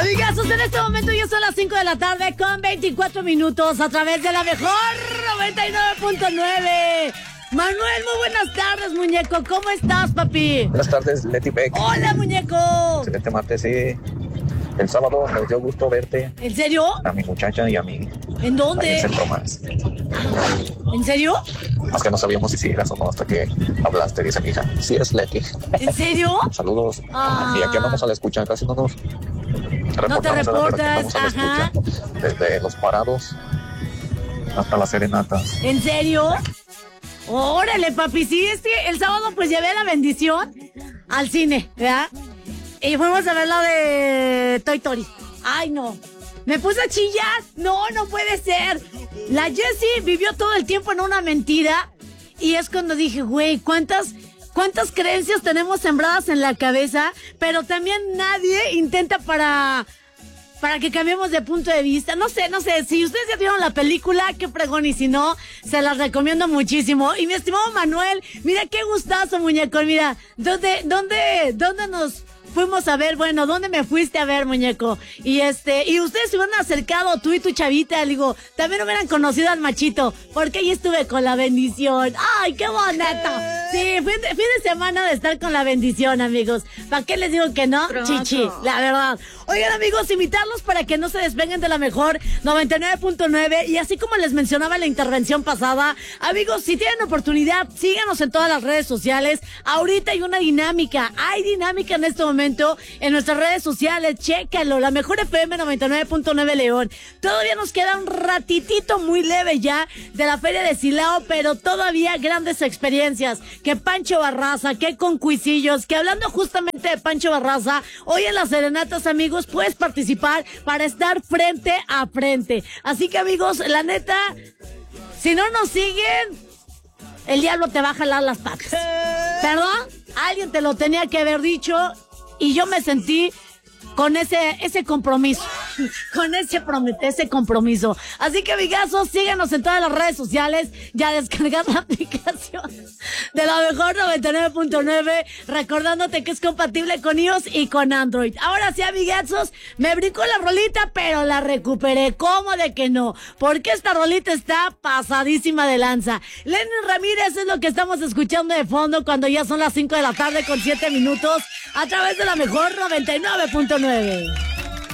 Amigazos, en este momento ya son las 5 de la tarde con 24 minutos a través de la mejor 99.9. Manuel, muy buenas tardes, muñeco. ¿Cómo estás, papi? Buenas tardes, Leti Beck. Hola, muñeco. Excelente martes, sí. El sábado me dio gusto verte. ¿En serio? A mi muchacha y a mí. ¿En dónde? En el centro más. ¿En serio? Más que no sabíamos si eras o no hasta que hablaste, dice mi hija. Sí, es Leti. ¿En serio? Saludos. Y aquí andamos a la escucha, casi no te reportas, a la escucha. Desde los parados hasta las serenatas. ¿En serio? Órale, papi, sí, es que el sábado pues llevé la bendición al cine, ¿verdad? Y fuimos a ver la de Toy Story. Ay, no. Me puse a chillar. No puede ser. La Jessie vivió todo el tiempo en una mentira. Y es cuando dije, güey, ¿cuántas creencias tenemos sembradas en la cabeza? Pero también nadie intenta para que cambiemos de punto de vista. No sé, si ustedes ya vieron la película, qué fregón, y si no, se las recomiendo muchísimo. Y mi estimado Manuel, mira qué gustazo, muñeco, mira, ¿dónde nos fuimos a ver? Bueno, ¿dónde me fuiste a ver, muñeco? Y ustedes se hubieran acercado, tú y tu chavita, le digo, también hubieran conocido al machito, porque ahí estuve con la bendición. ¡Ay, qué bonito! Sí, fin de semana de estar con la bendición, amigos. ¿Para qué les digo que no? Pronto. Chichi, la verdad. Oigan, amigos, invitarlos para que no se despeguen de la mejor 99.9. Y así como les mencionaba en la intervención pasada, amigos, si tienen oportunidad, síganos en todas las redes sociales. Ahorita hay una dinámica. Hay dinámica en este momento en nuestras redes sociales. Chécalo. La mejor FM 99.9 León. Todavía nos queda un ratitito muy leve ya de la Feria de Silao, pero todavía grandes experiencias. Que Pancho Barraza, que Concuisillos, que hablando justamente de Pancho Barraza, hoy en las serenatas, amigos, puedes participar para estar frente a frente. Así que, amigos, la neta, si no nos siguen, el diablo te va a jalar las patas. ¿Perdón? Alguien te lo tenía que haber dicho y yo me sentí con ese compromiso, con ese compromiso. Así que, amigazos, síganos en todas las redes sociales, ya descargar la aplicación de la mejor 99.9, recordándote que es compatible con iOS y con Android. Ahora sí, amigazos, me brincó la rolita, pero la recuperé. ¿Cómo de que no? Porque esta rolita está pasadísima de lanza. Lenny Ramírez es lo que estamos escuchando de fondo cuando ya son las 5 de la tarde con 7 minutos a través de la mejor 99.9.